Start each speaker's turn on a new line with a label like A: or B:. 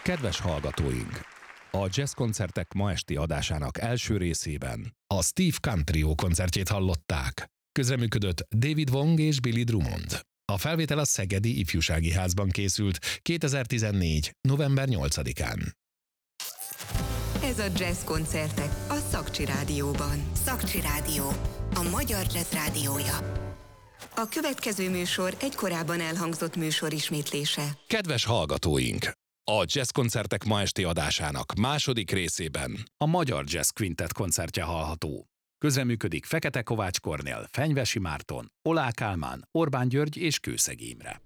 A: Kedves hallgatóink! A jazz koncertek ma esti adásának első részében a Steve Khan Trio koncertjét hallották. Közreműködött David Wong és Billy Drummond. A felvétel a Szegedi Ifjúsági Házban készült 2014. november 8-án.
B: Ez a Jazz koncertek a Szakcsi Rádióban.
C: Szakcsi Rádió, a magyar jazz rádiója.
B: A következő műsor egy korábban elhangzott műsor ismétlése.
A: Kedves hallgatóink! A jazz koncertek ma esti adásának második részében a Magyar Jazz Quintet koncertje hallható. Közreműködik Fekete Kovács Kornél, Fenyvesi Márton, Oláh Kálmán, Orbán György és Kőszeg Imre.